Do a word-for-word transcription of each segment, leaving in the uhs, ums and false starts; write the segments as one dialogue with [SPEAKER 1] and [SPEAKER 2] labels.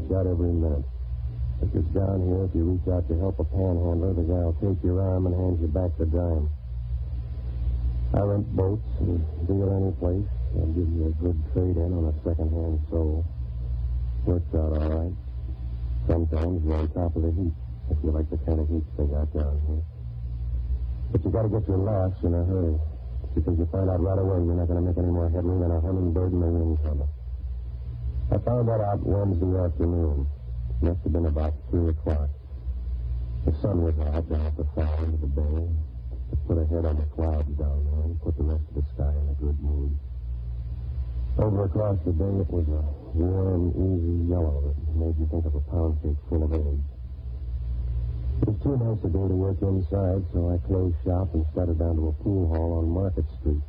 [SPEAKER 1] shot every minute. Because down here, if you reach out to help a panhandler, the guy will take your arm and hand you back the dime. I rent boats and deal any place. I'll give you a good trade-in on a second-hand soul. Works out all right. Sometimes you're on top of the heap, if you like the kind of heat they got down here. But you got to get your laughs in a hurry, because you find out right away you're not going to make any more headway than a hummingbird in the wind coming. I found that out Wednesday afternoon. It must have been about three o'clock. The sun was out down at the far end of the bay. It put a head on the clouds down there and put the rest of the sky in a good mood. Over across the bay, it was a warm, easy yellow that made you think of a pound cake full of eggs. It was too nice a day to work inside, so I closed shop and started down to a pool hall on Market Street.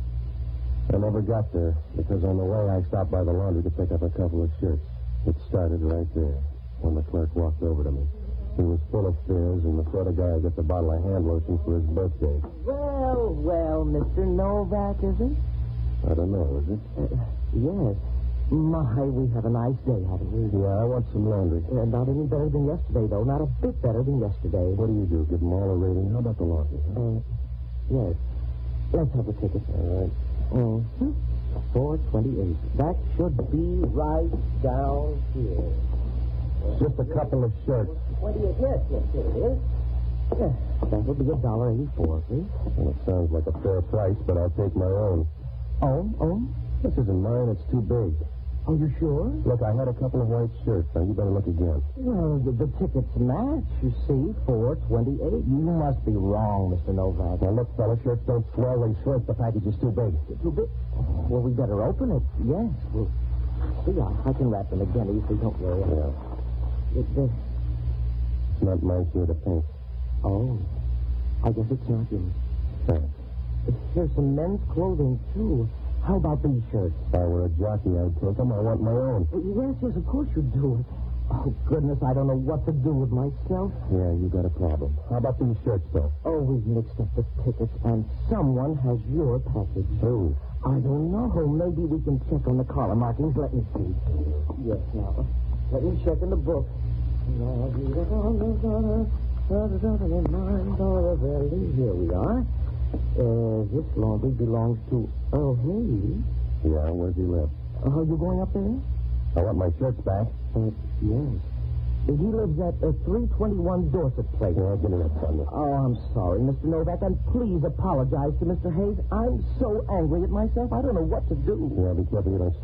[SPEAKER 1] I never got there, because on the way I stopped by the laundry to pick up a couple of shirts. It started right there, when the clerk walked over to me. He was full of fizz, and the sort of guy who gets a bottle of hand lotion for his birthday.
[SPEAKER 2] Well, well, Mister Novak, is it?
[SPEAKER 1] I don't know, is it?
[SPEAKER 2] Uh, yes. My, we have a nice day, haven't we?
[SPEAKER 1] Yeah, I want some laundry.
[SPEAKER 2] Uh, not any better than yesterday, though. Not a bit better than yesterday.
[SPEAKER 1] What do you do? Give them all a rating? How about the laundry? Huh?
[SPEAKER 2] Uh, yes. Let's have a ticket.
[SPEAKER 1] All right.
[SPEAKER 2] Mm-hmm. four twenty-eight. That should be right down here.
[SPEAKER 1] Just a couple of shirts.
[SPEAKER 2] twenty-eight. Yes, yes, here it is. Yeah, that would be a dollar eighty-four, please.
[SPEAKER 1] Well, it sounds like a fair price, but I'll take my own.
[SPEAKER 2] Oh, oh?
[SPEAKER 1] This isn't mine. It's too big.
[SPEAKER 2] Oh, you sure?
[SPEAKER 1] Look, I had a couple of white shirts. Now, you better look again.
[SPEAKER 2] Well, the, the tickets match, you see, four twenty-eight. You must be wrong, Mister Novak.
[SPEAKER 1] Now, look, fella, shirts don't swell. They shrink. The package is too big.
[SPEAKER 2] Too big? Well, we better open it. Yes. Well, see, I, I can wrap them again easily. Don't worry.
[SPEAKER 1] Yeah.
[SPEAKER 2] It, uh,
[SPEAKER 1] It's not my shirt of pink.
[SPEAKER 2] oh, I guess it's not yours.
[SPEAKER 1] Thanks.
[SPEAKER 2] Here's some men's clothing, too. How about these shirts?
[SPEAKER 1] If I were a jockey, I'd take them. I want my own.
[SPEAKER 2] Yes, yes, of course you do. Oh, goodness, I don't know what to do with myself.
[SPEAKER 1] Yeah, you got a problem. How about these shirts, though?
[SPEAKER 2] Oh, we've mixed up the tickets, and someone has your package.
[SPEAKER 1] Who?
[SPEAKER 2] I don't know. Maybe we can check on the collar markings. Let me see. Yes, now, let me check in the book. Here we are. Uh, this laundry belongs to Earl Hayes.
[SPEAKER 1] Yeah, where does he live?
[SPEAKER 2] Uh, are you going up there?
[SPEAKER 1] I want my shirts back.
[SPEAKER 2] Uh, yes. He lives at uh, three twenty-one Dorset Place.
[SPEAKER 1] Yeah, give me that son.
[SPEAKER 2] Oh, I'm sorry, Mister Novak, and please apologize to Mister Hayes. I'm so angry at myself, I don't know what to do.
[SPEAKER 1] Yeah, be careful you don't